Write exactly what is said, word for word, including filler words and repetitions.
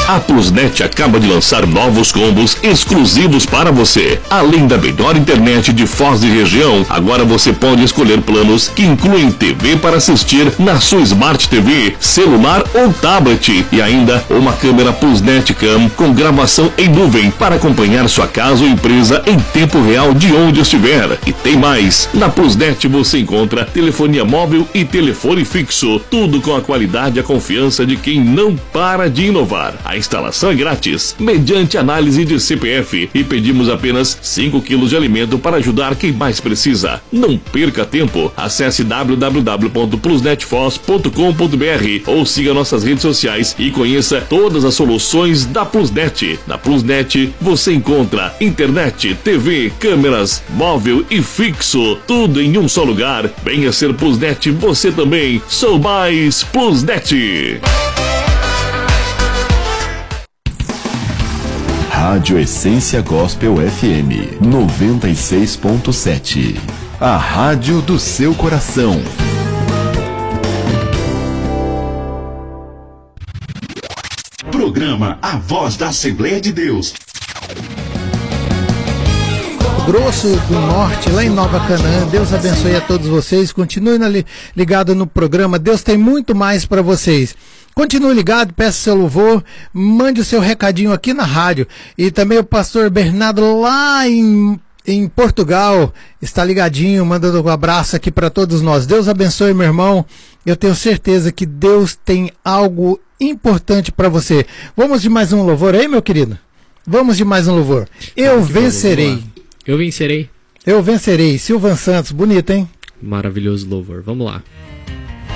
A Plusnet acaba de lançar novos combos exclusivos para você. Além da melhor internet de Foz e região, agora você pode escolher planos que incluem T V para assistir na sua Smart T V, celular ou tablet e ainda uma câmera Plusnet Cam com gravação em nuvem para acompanhar sua casa ou empresa em tempo real de onde estiver. E tem mais! Na Plusnet você encontra telefonia móvel e telefone fixo, tudo com a qualidade e a confiança de quem não para de inovar. A instalação é grátis, mediante análise de C P F, e pedimos apenas cinco quilos de alimento para ajudar quem mais precisa. Não perca tempo. Acesse w w w ponto plusnetfoz ponto com ponto b r ou siga nossas redes sociais e conheça todas as soluções da Plusnet. Na Plusnet você encontra internet, T V, câmeras, móvel e fixo, tudo em um só lugar. Venha ser Plusnet você também. Sou mais Plusnet. Rádio Essência Gospel F M noventa e seis ponto sete. A rádio do seu coração. Programa A Voz da Assembleia de Deus. Grosso do Norte, lá em Nova Canaã. Deus abençoe a todos vocês. Continue ligado no programa. Deus tem muito mais para vocês. Continue ligado, peça seu louvor, mande o seu recadinho aqui na rádio. E também o pastor Bernardo lá em, em Portugal está ligadinho, mandando um abraço aqui para todos nós. Deus abençoe, meu irmão. Eu tenho certeza que Deus tem algo importante para você. Vamos de mais um louvor aí, meu querido? Vamos de mais um louvor. Eu vencerei. Eu vencerei. Eu vencerei. Silvan Santos, bonito, hein? Maravilhoso louvor. Vamos lá.